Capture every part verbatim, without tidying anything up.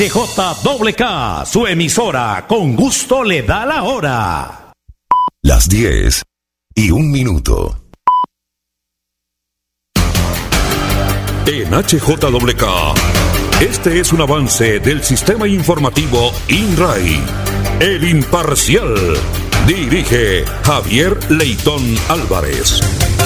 J K K, su emisora, con gusto le da la hora. Las diez y un minuto. En H J K K, este es un avance del sistema informativo INRAI. El Imparcial. Dirige Javier Leitón Álvarez.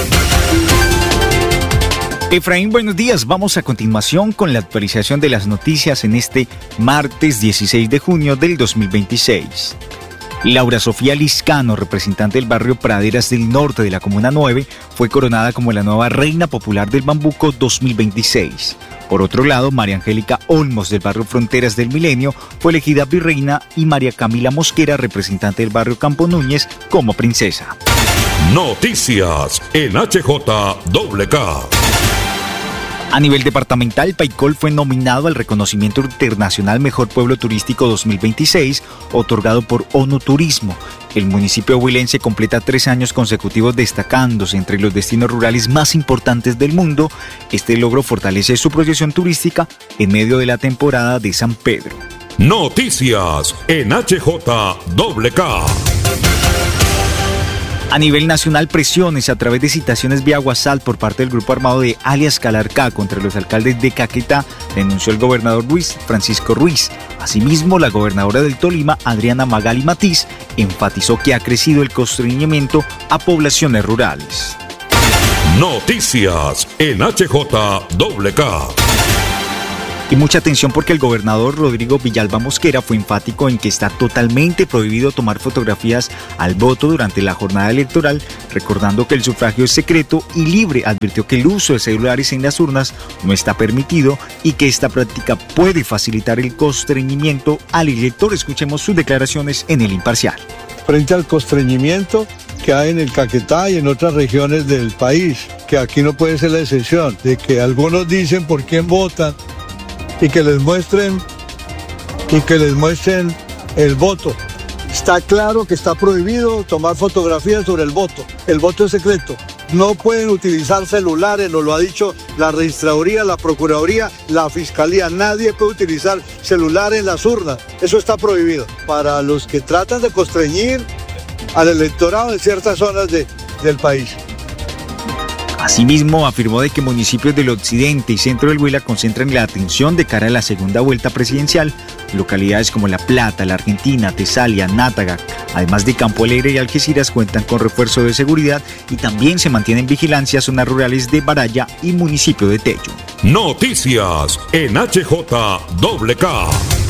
Efraín, buenos días. Vamos a continuación con la actualización de las noticias en este martes dieciséis de junio del dos mil veintiséis. Laura Sofía Liscano, representante del barrio Praderas del Norte de la Comuna nueve, fue coronada como la nueva Reina Popular del Bambuco dos mil veintiséis. Por otro lado, María Angélica Olmos, del barrio Fronteras del Milenio, fue elegida virreina y María Camila Mosquera, representante del barrio Campo Núñez, como princesa. Noticias en H J K K. A nivel departamental, Paicol fue nominado al reconocimiento internacional Mejor Pueblo Turístico dos mil veintiséis, otorgado por ONU Turismo. El municipio huilense completa tres años consecutivos destacándose entre los destinos rurales más importantes del mundo. Este logro fortalece su proyección turística en medio de la temporada de San Pedro. Noticias en H J K K. A nivel nacional, presiones a través de citaciones vía WhatsApp por parte del grupo armado de alias Calarcá contra los alcaldes de Caquetá, denunció el gobernador Ruiz, Francisco Ruiz. Asimismo, la gobernadora del Tolima, Adriana Magali Matiz, enfatizó que ha crecido el constreñimiento a poblaciones rurales. Noticias en H J K K. Y mucha atención porque el gobernador Rodrigo Villalba Mosquera fue enfático en que está totalmente prohibido tomar fotografías al voto durante la jornada electoral, recordando que el sufragio es secreto y libre. Advirtió que el uso de celulares en las urnas no está permitido y que esta práctica puede facilitar el constreñimiento al elector. Escuchemos sus declaraciones en El Imparcial. Frente al constreñimiento que hay en el Caquetá y en otras regiones del país, que aquí no puede ser la excepción, de que algunos dicen por quién votan, y que les muestren y que les muestren el voto. Está claro que está prohibido tomar fotografías sobre el voto. El voto es secreto. No pueden utilizar celulares, nos lo ha dicho la registraduría, la procuraduría, la fiscalía. Nadie puede utilizar celular en las urnas. Eso está prohibido. Para los que tratan de constreñir al electorado en ciertas zonas de, del país. Asimismo, afirmó de que municipios del occidente y centro del Huila concentran la atención de cara a la segunda vuelta presidencial. Localidades como La Plata, La Argentina, Tesalia, Nátaga, además de Campo Alegre y Algeciras, cuentan con refuerzo de seguridad y también se mantienen vigilancia zonas rurales de Baraya y municipio de Tello. Noticias en H J K K.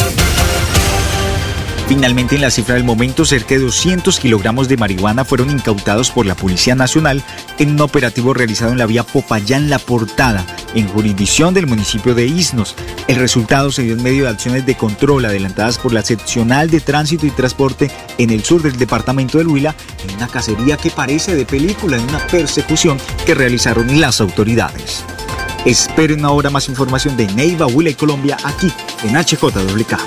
Finalmente, en la cifra del momento, cerca de doscientos kilogramos de marihuana fueron incautados por la Policía Nacional en un operativo realizado en la vía Popayán La Portada, en jurisdicción del municipio de Isnos. El resultado se dio en medio de acciones de control adelantadas por la Seccional de Tránsito y Transporte en el sur del departamento del Huila, en una cacería que parece de película, en una persecución que realizaron las autoridades. Esperen ahora más información de Neiva, Huila y Colombia aquí en H J K.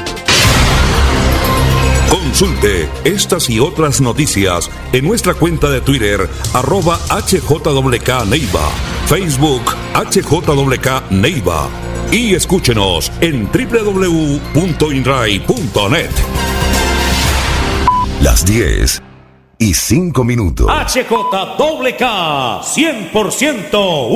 Consulte estas y otras noticias en nuestra cuenta de Twitter, arroba H J K Neiva, Facebook H J K Neiva y escúchenos en doble u doble u doble u punto inrai punto net. Las diez y cinco minutos. H J K K, cien por ciento